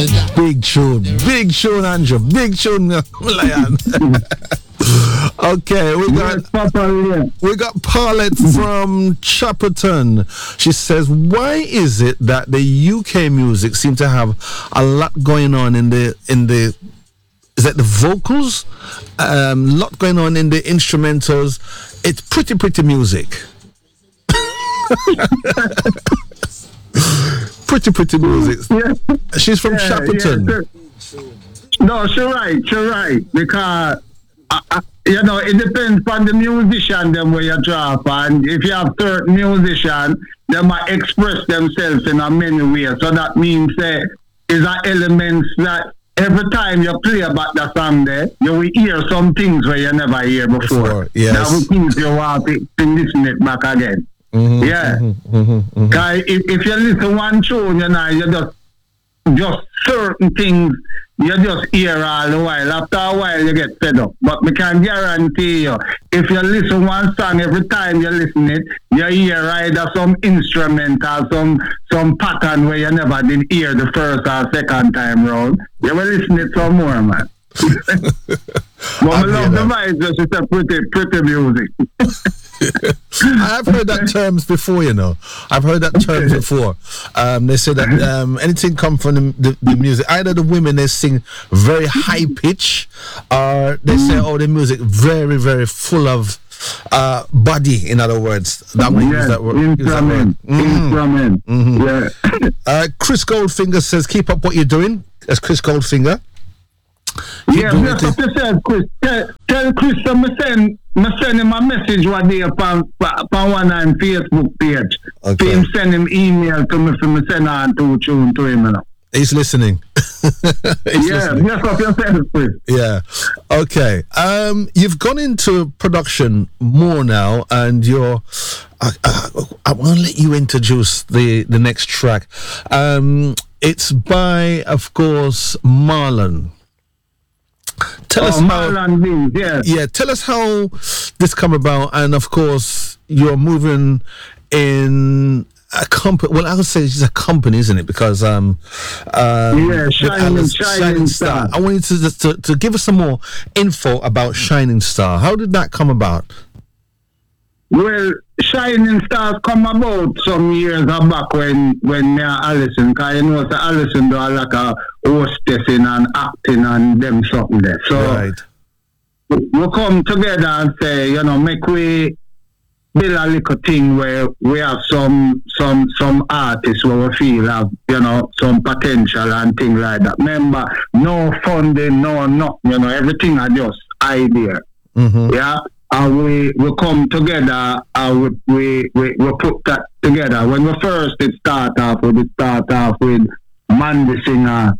Big tune, Andrew. Big tune, Lion. Okay, we got Paulette from Chapperton. She says, why is it that the UK music seem to have a lot going on in the is that the vocals? Lot going on in the instrumentals. It's pretty music. pretty music. Yeah. She's from Chapperton. Yeah. No, she's right. Because it depends on the musician them where you drop, and if you have certain musicians, they might express themselves in a many ways. So that means is an element that every time you play about the song there, you will hear some things where you never hear before. Yes. That will things you want to listen it back again. Mm-hmm, yeah. Mm-hmm. If you listen one tune, you just certain things you just hear all the while. After a while you get fed up. But we can guarantee you, if you listen one song every time you listen it, you hear either some instrument or some pattern where you never did hear the first or second time round. You will listen it some more, man. But I love the vibes, just it's a pretty music. I've heard that terms before, I've heard that terms before. They say that anything come from the music, either the women, they sing very high pitch, or they say, the music very, very full of body, in other words. That we use that word. Instrument. Mm-hmm. Yeah. Chris Goldfinger says, keep up what you're doing. That's Chris Goldfinger. That's what you said, Chris. Tell Chris I send him a message one day upon one on Facebook page. Okay. Him send him email to me for me send on to tune to him. He's listening. Listening. That's what you said, Chris. Yeah. Okay. You've gone into production more now, and you're. I want to let you introduce the next track. It's by, of course, Marlon. Tell us Marlon Beans, yes. Yeah, tell us how this come about, and of course you're moving in a company. Well, I would say it's a company, isn't it? Because Shining Star. I want you to give us some more info about Shining Star. How did that come about? Well, Shining Stars come about some years back when me and Alison, because Alison do a lot of hostessing and acting and them something there. So we come together and say, make we build a little thing where we have some artists where we feel have, some potential and things like that. Remember, no funding, no, everything are just idea. Mm-hmm. Yeah. And we come together and we put that together. When we first start off with Mandy Singer,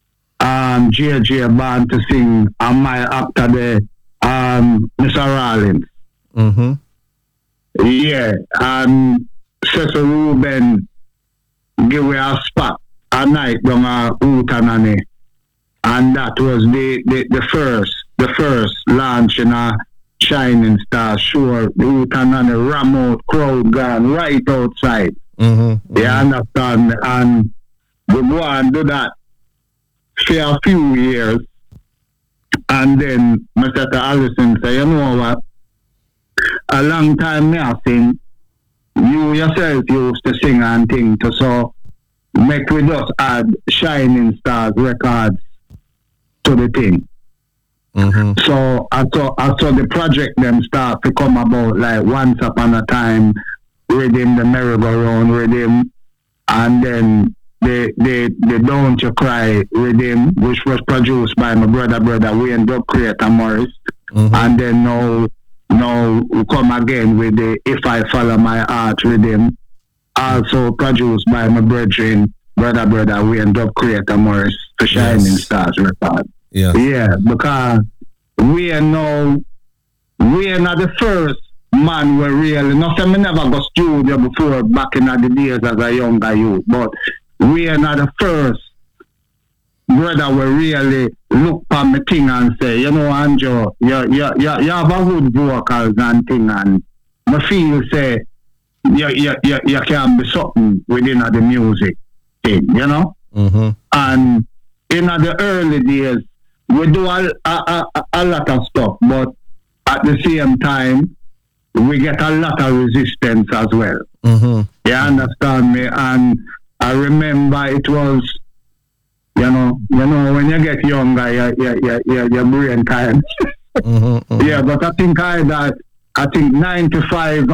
JJ Band to sing, and my after the Mr. Rollins. Mm-hmm. Yeah, and Cecil Ruben give me a spot a night down a Utanani, and that was the first launch in a Shining Star. Sure, the Utanani ram out, crowd gone right outside. Mm-hmm. You understand? And we go and do that for a few years, and then Mr. Allison say, you know what? A long time me I sing, you yourself used to sing and thing to, so make we just add Shining Stars records to the thing. Mm-hmm. So I saw the project them start to come about, like Once Upon a Time, Rhythm, the Merry-Go-Round Rhythm, and then the Don't You Cry Rhythm, which was produced by my brother Wayne Dub Creator Morris. Mm-hmm. And then now we come again with the If I Follow My Heart Rhythm, also produced by my brother Wayne Dub Creator Morris for Shining Stars record. Yeah, because we are not the first man we really, not that we never go studio before back in the days as a younger youth, but we are not the first brother we really look at my thing and say, Andrew, you have a good vocals and thing, and I feel say you can be something within the music thing, Mm-hmm. And in the early days, we do a lot of stuff, but at the same time, we get a lot of resistance as well. Mm-hmm. You understand me? And I remember it was, you know, when you get younger, your brain kind. Mm-hmm. Yeah, but I think 90,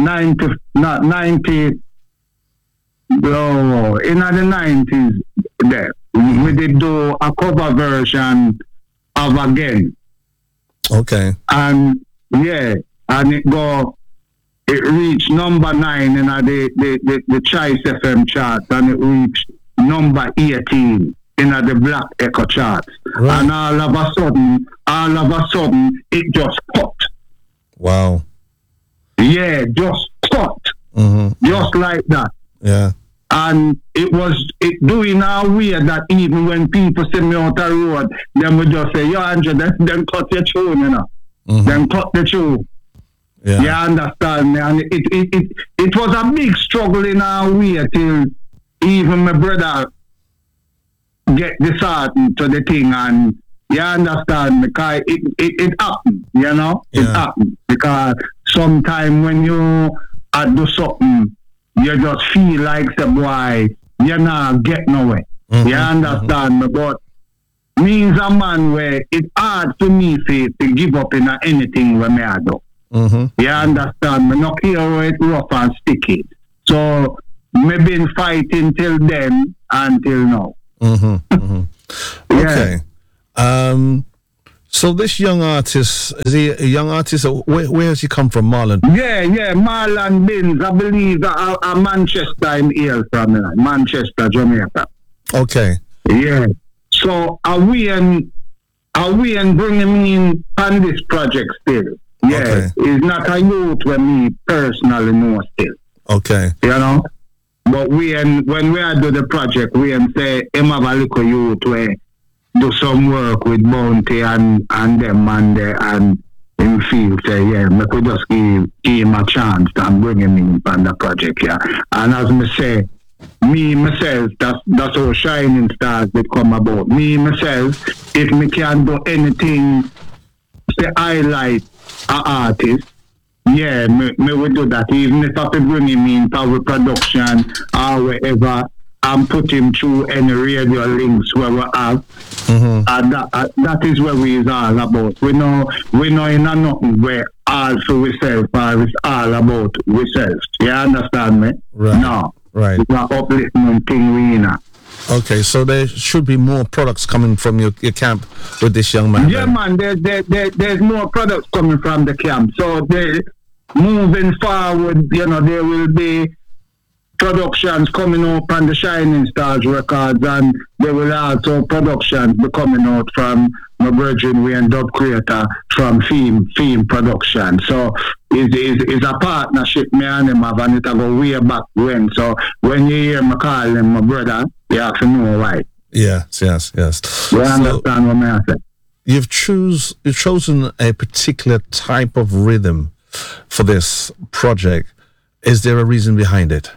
no, in the 90s there, we did do a cover version of Again. Okay. And yeah, and it reached number 9 in the Choice FM chart, and it reached number 18 in the Black Echo charts. Right. And all of a sudden, it just cut. Wow. Yeah, just cut. Mm-hmm. Just like that. Yeah. And it doing a way that even when people see me out the road, them would just say, yo, Andrew, them cut your tune, you know. Mm-hmm. Them cut the tune. Yeah. You understand me? And it was a big struggle in our way till even my brother get disheartened to the thing, and you understand, because it happened, you know? Yeah. It happened. Because sometimes when you do something, you just feel like, say, boy, you're not getting nowhere. Mm-hmm. You understand me? But means a man where it's hard for me to give up in anything when I do. Mm-hmm. You understand me? Not here where it's rough and sticky. So, me been fighting till then until now. Mm-hmm. Mm-hmm. Yeah. Okay. So this young artist, is he a young artist? Or where has he come from, Marlon? Yeah, Marlon Binns, I believe a Manchester I'm here from, Manchester, Jamaica. Okay. Yeah. So are we and bring him in on this project still? Yeah. Okay. It's not a youth when me personally know still. Okay. You know? But when we do the project, we say him have a little youth where do some work with Bounty and them and him feel say, yeah, we could just give him a chance and bring him in on the project, yeah. And as me say, myself, that's how Shining Stars did come about. Myself, if me can do anything to highlight an artist, yeah, me will do that. Even if I could bring him in power production or wherever, and put him through any radio links where we have. Mm-hmm. And that is where we is all about. We know in a nothing where all for ourselves, or it's all about ourselves. You understand me? Right. No. Right. It's an upliftment thing we know. Okay, so there should be more products coming from your camp with this young man. Yeah, man, there's more products coming from the camp. So they moving forward, you know, there will be productions coming up on the Shining Stars records, and there will also productions be coming out from my brethren we and dub creator from Theme Production. So it's a partnership me and him have, and it go way back when. So when you hear me call him my brother, you have to know why. Yes. You understand what I say? You've chosen a particular type of rhythm for this project. Is there a reason behind it?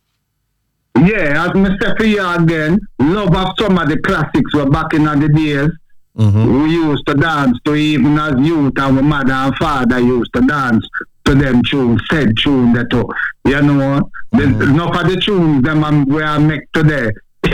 Yeah, as I say for you again, love of some of the classics were back in the days. Mm-hmm. We used to dance to, even as youth, and my mother and father used to dance to them said tune that too. You know, there's enough of the tunes them we are make today.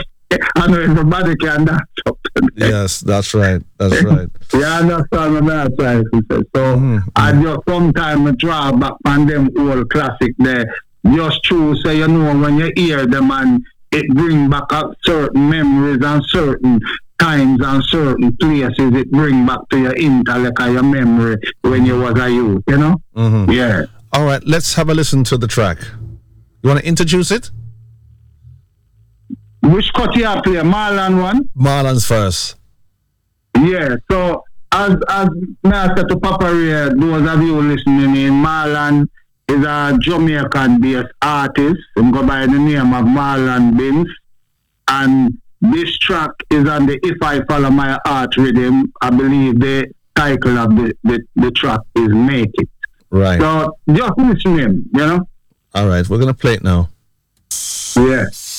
I know everybody can dance up to them. Yes, that's right. You understand what I'm saying? So I just sometimes draw back on them old classic there. Just true, so you know when you hear them and it bring back up certain memories and certain times and certain places. It bring back to your intellect and your memory when you was a youth, you know? Mm-hmm. Yeah. All right, let's have a listen to the track. You want to introduce it? Which cut you up here? Marlon one? Marlon's first. Yeah, so as I said to Papa Ray, those of you listening in, Marlon is a Jamaican-based artist. He go by the name of Marlon Binns. And this track is on the If I Follow My Heart rhythm. I believe the title of the track is Make It. Right. So just listen to him, you know? All right, we're going to play it now. Yeah.